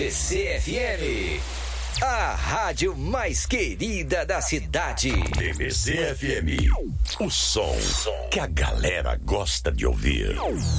TVC FM, a rádio mais querida da cidade. TVC FM, o som que a galera gosta de ouvir.